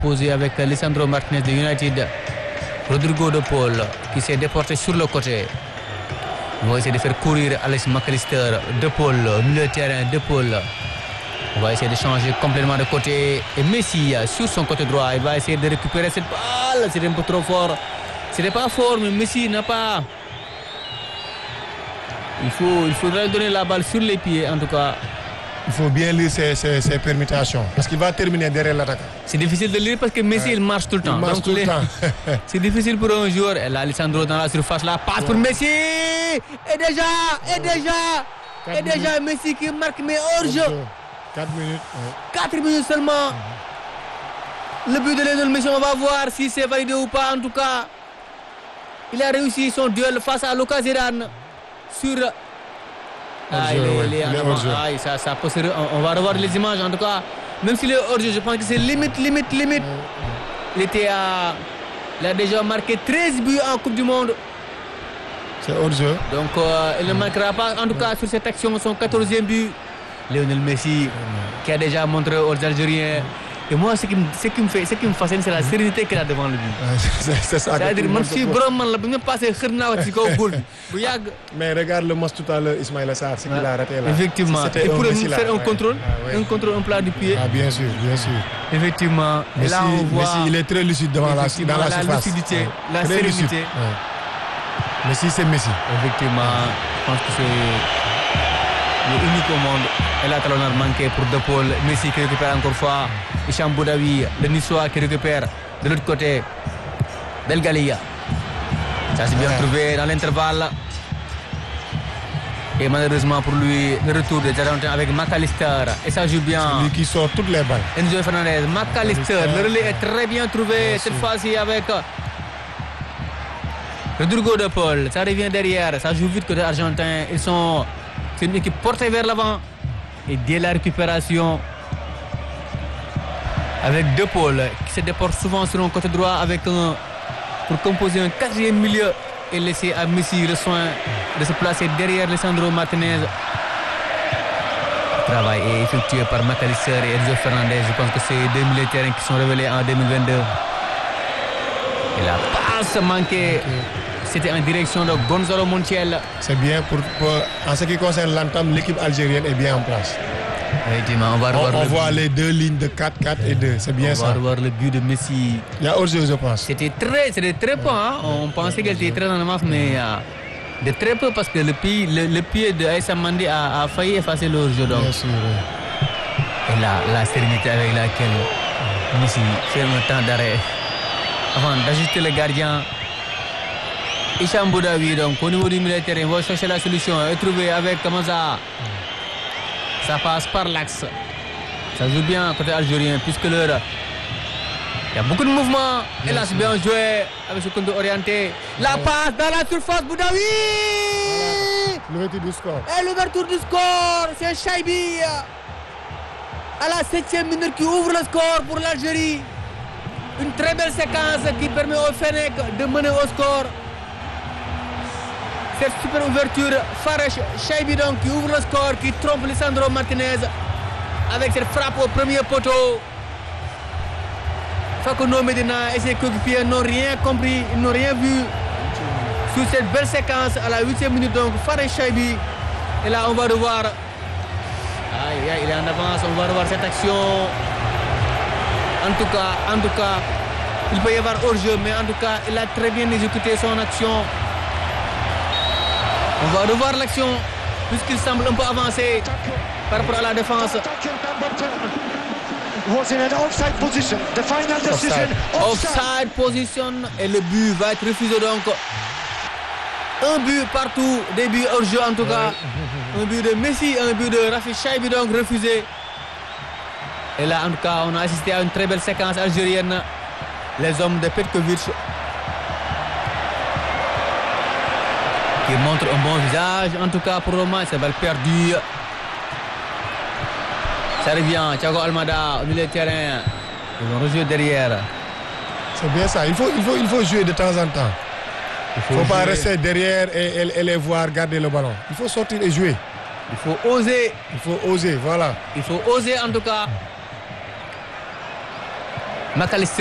posé avec Lisandro Martinez de United. Rodrigo De Paul qui s'est déporté sur le côté. On va essayer de faire courir Alex McAllister. De Paul, milieu de terrain, De Paul. On va essayer de changer complètement de côté. Et Messi sur son côté droit, il va essayer de récupérer cette balle. C'était un peu trop fort. C'était pas fort, mais Messi n'a pas... Il faudra donner la balle sur les pieds, en tout cas. Il faut bien lire ses permutations. Parce qu'il va terminer derrière l'attaque. C'est difficile de lire parce que Messi, il marche tout le temps. Il marche tout le temps. C'est difficile pour un joueur. Et là, Lisandro dans la surface, la passe pour Messi. Et déjà, Messi qui marque, mais hors-jeu. 4 minutes. 4 minutes seulement. Le but de Lionel Messi, on va voir si c'est validé ou pas. En tout cas, il a réussi son duel face à Lucas Zidane sur... il est en avant. Ça peut on va revoir les images. En tout cas, même s'il est hors-jeu, je pense que c'est limite. Il a déjà marqué 13 buts en Coupe du Monde. C'est hors-jeu. Donc, il ne manquera pas, en tout cas, sur cette action, son 14e but. Lionel Messi, qui a déjà montré aux Algériens. Et moi, ce qui me fascine, c'est la sérénité qu'il a devant le but. C'est ça. C'est-à-dire, même si vraiment, la première passe est Mais regarde le match tout à l'heure, Ismaïla Sarr, ce qu'il a raté là. Effectivement. Et pour faire un contrôle, un contrôle, un plat du pied. Ah, bien sûr. Effectivement. Messi, et là, on voit... Messi, il est très lucide dans la surface. La lucidité, la sérénité. Ouais. Messi, c'est Messi. Effectivement, je pense que c'est le unique au monde. Et là, talonnade manqué pour De Paul. Messi qui récupère encore une fois. Hicham Boudaoui, le Niçois qui récupère de l'autre côté. Belgalia. Ça s'est bien trouvé dans l'intervalle. Et malheureusement pour lui, le retour des Argentins avec McAllister. Et ça joue bien. C'est lui qui sort toutes les balles. Enzo Fernandez, McAllister. Le relais est très bien trouvé cette fois-ci avec Rodrigo De Paul. Ça revient derrière. Ça joue vite côté argentin. C'est une équipe portée vers l'avant. Et dès la récupération, avec De Paul qui se déporte souvent sur un côté droit pour composer un 4e milieu et laisser à Messi le soin de se placer derrière Lisandro Martinez. Le travail est effectué par McAllister et Enzo Fernandez. Je pense que c'est deux milieux de terrain qui sont révélés en 2022. Et la passe manquée, c'était en direction de Gonzalo Montiel. C'est bien en ce qui concerne l'entame, l'équipe algérienne est bien en place. Effectivement, on voit les deux lignes de 4, 4 et 2, c'est bien ça. On va voir le but de Messi. Il y a hors-jeu, je pense. C'était très peu, hein. On pensait qu'elle était très en avance, mais de très peu parce que le pied de Aïssa Mandi a failli effacer le hors-jeu. Bien sûr. Et là, la sérénité avec laquelle Messi fait un temps d'arrêt avant d'ajuster le gardien. Hicham Boudaoui, donc au niveau du milieu de terrain, va chercher la solution et trouver avec Kamaza. Ça passe par l'axe. Ça joue bien côté algérien puisque l'heure. Il y a beaucoup de mouvements. Et là, c'est bien joué avec ce compte orienté. La passe dans la surface, Boudaoui. L'ouverture du score. Et l'ouverture du score, c'est Chaibi. À la 7e minute qui ouvre le score pour l'Algérie. Une très belle séquence qui permet au Fennec de mener au score. Cette super ouverture, Fares Chaibi donc qui ouvre le score, qui trompe Lisandro Martinez avec cette frappe au premier poteau. Facundo Medina et ses coéquipiers n'ont rien compris, ils n'ont rien vu sur cette belle séquence à la 8e minute. Donc Fares Chaibi, et là on va revoir, il est en avance, on va revoir cette action. En tout cas, il peut y avoir hors-jeu, mais en tout cas, il a très bien exécuté son action. On va revoir l'action, puisqu'il semble un peu avancé par rapport à la défense. Offside position, et le but va être refusé donc. Un but partout, des buts hors-jeu en tout cas. Un but de Messi, un but de Rafi Chaibi donc refusé. Et là, en tout cas, on a assisté à une très belle séquence algérienne. Les hommes de Petkovic qui montrent un bon visage. En tout cas, pour le moment, c'est balle perdue. Ça revient. Thiago Almada au milieu de terrain. Ils vont rejouer derrière. C'est bien ça. Il faut jouer de temps en temps. Il ne faut pas rester derrière et les voir garder le ballon. Il faut sortir et jouer. Il faut oser. Il faut oser, voilà. Il faut oser en tout cas. McAllister